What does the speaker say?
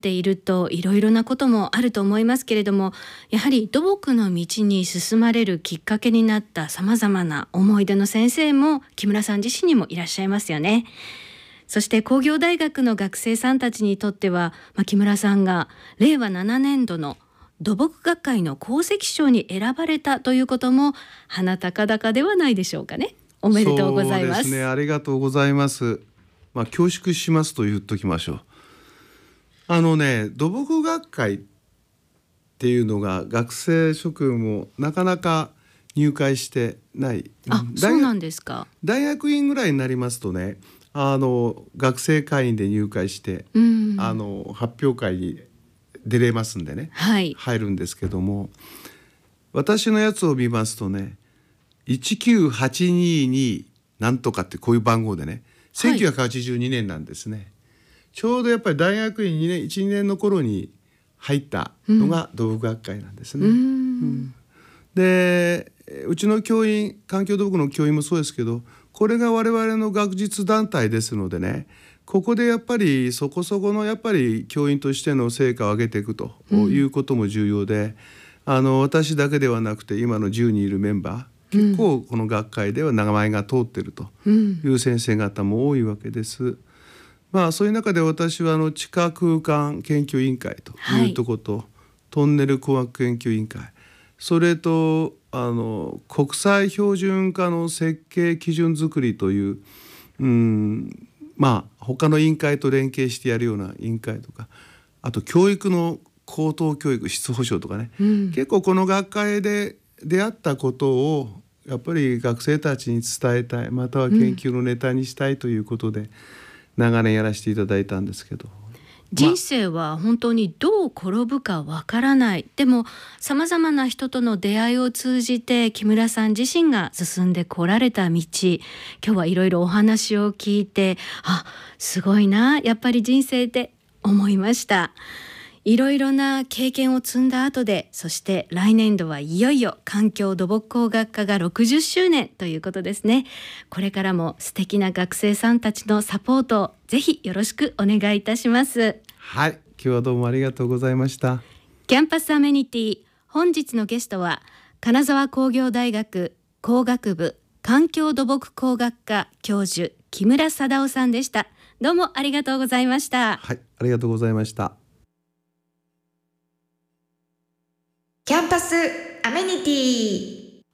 っているといろいろなこともあると思いますけれども、やはり土木の道に進まれるきっかけになったさまざまな思い出の先生も木村さん自身にもいらっしゃいますよね。そして工業大学の学生さんたちにとっては、木村さんが令和7年度の土木学会の功績賞に選ばれたということも鼻高々ではないでしょうかね。おめでとうございます。 そうですね、ありがとうございます。恐縮しますと言っときましょう。土木学会っていうのが学生諸君もなかなか入会してない。 そうなんですか。 大学院ぐらいになりますとね、学生会員で入会して、発表会に出れますんでね、入るんですけども、私のやつを見ますとね、19822なんとかってこういう番号でね、1982年なんですね。ちょうどやっぱり大学院1、2年の頃に入ったのが土木学会なんですね。で、うちの教員、環境土木の教員もそうですけど、これが我々の学術団体ですのでね、ここでやっぱりそこそこのやっぱり教員としての成果を上げていくということも重要で、私だけではなくて今の10人いるメンバー、結構この学会では名前が通っているという先生方も多いわけです。そういう中で私は地下空間研究委員会というところと、トンネル工学研究委員会、それと国際標準化の設計基準づくりという、他の委員会と連携してやるような委員会とか、あと教育の高等教育質保障とかね、結構この学会で出会ったことをやっぱり学生たちに伝えたい、または研究のネタにしたいということで、長年やらせていただいたんですけど、 人生は本当にどう転ぶかわからない。でもさまざまな人との出会いを通じて木村さん自身が進んでこられた道、今日はいろいろお話を聞いて、すごいな、やっぱり人生って思いました。いろいろな経験を積んだ後で、そして来年度はいよいよ環境土木工学科が60周年ということですね。これからも素敵な学生さんたちのサポートをぜひよろしくお願いいたします。 はい、今日はどうもありがとうございました。 キャンパスアメニティ、本日のゲストは金沢工業大学工学部環境土木工学科教授木村貞夫さんでした。どうもありがとうございました。 はい、ありがとうございました。 キャンパスアメニティ。